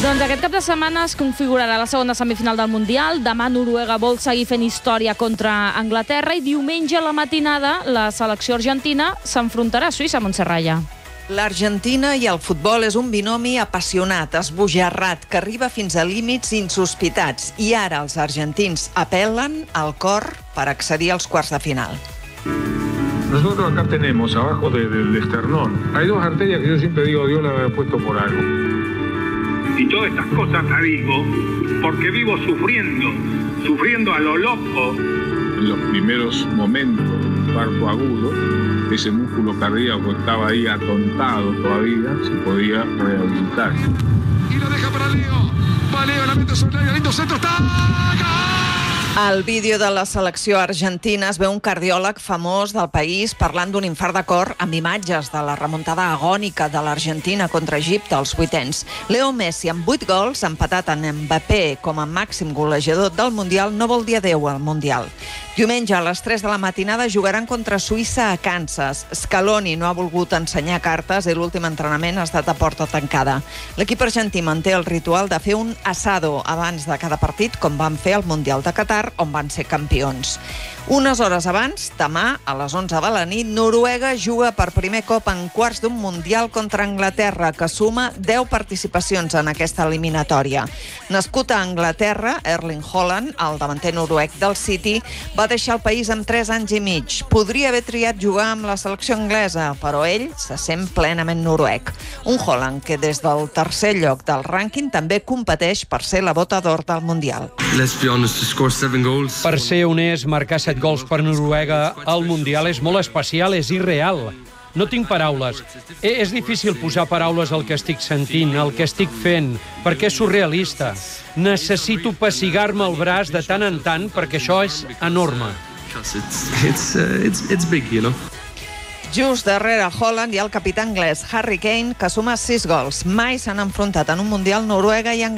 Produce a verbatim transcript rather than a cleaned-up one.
Doncs aquest cap de setmana es configurarà la segona semifinal del Mundial. Demà Noruega vol seguir fent història contra Anglaterra i diumenge a la matinada la selecció argentina s'enfrontarà a Suïssa, Montserrat. L'Argentina i el futbol és un binomi apassionat, esbojarrat, que arriba fins a límits insospitats. I ara els argentins apel·len al cor per accedir als quarts de final. Nosotros acá tenemos, abajo de, de, del esternón, hay dos arterias que yo siempre digo, Dios las había puesto por algo. Y todas estas cosas las digo porque vivo sufriendo, sufriendo a lo loco. En los primeros momentos del parto agudo, ese músculo cardíaco estaba ahí atontado todavía, se podía rehabilitar. Y lo deja para Leo. Va Leo, la mete sobre el lindo centro, está... Al vídeo de la selecció argentina es veu un cardiòleg famós del país parlant d'un infart de cor amb imatges de la remuntada agònica de l'Argentina contra Egipte als vuitens. Leo Messi, amb vuit gols, empatat en Mbappé com a màxim golejador del Mundial, no vol dir adéu al Mundial. Diumenge a les tres de la matinada jugaran contra Suïssa a Kansas. Scaloni no ha volgut ensenyar cartes i l'últim entrenament ha estat a porta tancada. L'equip argentí manté el ritual de fer un asado abans de cada partit, com van fer al Mundial de Qatar, on van ser campions. Unes hores abans, demà, a les onze de la nit, Noruega juga per primer cop en quarts d'un Mundial contra Anglaterra, que suma deu participacions en aquesta eliminatòria. Nascut a Anglaterra, Erling Haaland, el davanter noruec del City, va deixar el país amb tres anys i mig. Podria haver triat jugar amb la selecció anglesa, però ell se sent plenament noruec. Un Haaland que des del tercer lloc del rànquing també competeix per ser la bota d'or del Mundial. Per ser honest, marcar set gols per Noruega al Mundial és molt especial, és irreal. No tinc paraules. És difícil posar paraules al que estic sentint, al que estic fent, perquè és surrealista. Necessito pessigar-me el braç de tant en tant perquè això és enorme. Just darrere Haaland hi ha el capità anglès Harry Kane, que suma sis gols. Mai s'han enfrontat en un Mundial Noruega i Anglaterra.